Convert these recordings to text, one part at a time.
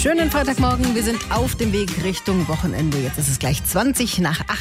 Schönen Freitagmorgen, wir sind auf dem Weg Richtung Wochenende. Jetzt ist es gleich 20 nach 8.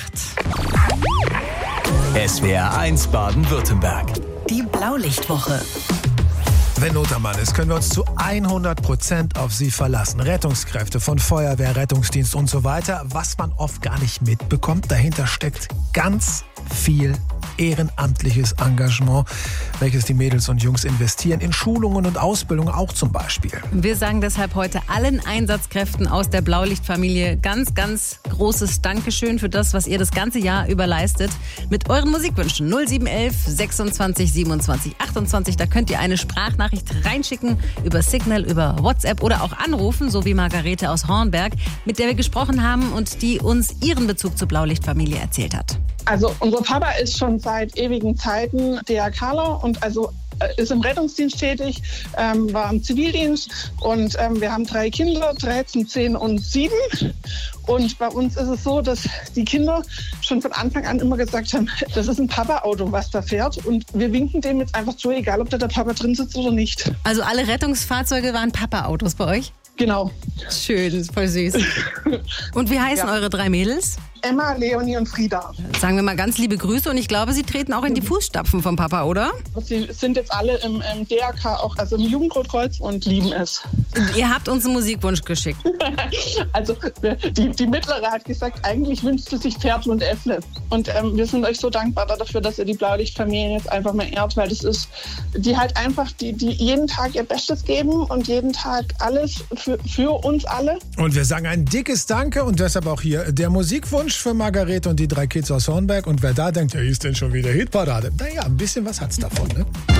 SWR 1 Baden-Württemberg. Die Blaulichtwoche. Wenn Not am Mann ist, können wir uns zu 100% auf sie verlassen. Rettungskräfte von Feuerwehr, Rettungsdienst und so weiter. Was man oft gar nicht mitbekommt, dahinter steckt ganz viel ehrenamtliches Engagement, welches die Mädels und Jungs investieren in Schulungen und Ausbildung auch zum Beispiel. Wir sagen deshalb heute allen Einsatzkräften aus der Blaulichtfamilie ganz, ganz großes Dankeschön für das, was ihr das ganze Jahr über leistet. Mit euren Musikwünschen 0711 26 27 28. Da könnt ihr eine Sprachnachricht reinschicken über Signal, über WhatsApp oder auch anrufen, so wie Margarete aus Hornberg, mit der wir gesprochen haben und die uns ihren Bezug zur Blaulichtfamilie erzählt hat. Also unser Papa ist schon seit ewigen Zeiten DRKler und ist im Rettungsdienst tätig, war im Zivildienst und wir haben 3 Kinder, 13, 10 und 7. Und bei uns ist es so, dass die Kinder schon von Anfang an immer gesagt haben, das ist ein Papa-Auto, was da fährt. Und wir winken dem jetzt einfach zu, egal ob da der Papa drin sitzt oder nicht. Also alle Rettungsfahrzeuge waren Papa-Autos bei euch? Genau. Schön, voll süß. Und wie heißen eure 3 Mädels? Emma, Leonie und Frieda. Sagen wir mal ganz liebe Grüße und ich glaube, sie treten auch in die Fußstapfen vom Papa, oder? Sie sind jetzt alle im DRK, auch also im Jugendrotkreuz und lieben es. Ihr habt uns einen Musikwunsch geschickt. Also die Mittlere hat gesagt, eigentlich wünscht sie sich Pferd und Äffle. Und wir sind euch so dankbar dafür, dass ihr die Blaulichtfamilie jetzt einfach mal ehrt, weil das ist, die halt einfach, die jeden Tag ihr Bestes geben und jeden Tag alles für uns alle. Und wir sagen ein dickes Danke und deshalb auch hier der Musikwunsch für Margarete und die 3 Kids aus Hornberg. Und wer da denkt, ja, ist denn schon wieder Hitparade? Naja, ein bisschen was hat's davon, ne?